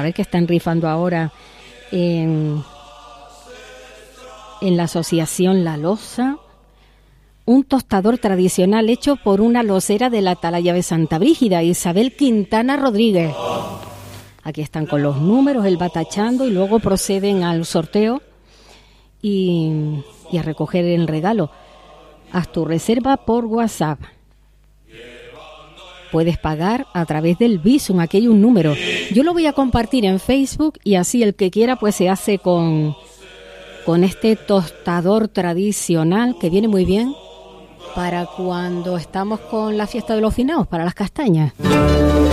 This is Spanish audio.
¿sabes que están rifando ahora en la asociación La Loza? Un tostador tradicional hecho por una losera de la Atalaya de Santa Brígida, Isabel Quintana Rodríguez. Aquí están con los números, él va tachando y luego proceden al sorteo y a recoger el regalo. Haz tu reserva por WhatsApp. Puedes pagar a través del Bizum, aquí hay un número. Yo lo voy a compartir en Facebook y así el que quiera pues se hace con este tostador tradicional que viene muy bien para cuando estamos con la fiesta de los finados, para las castañas.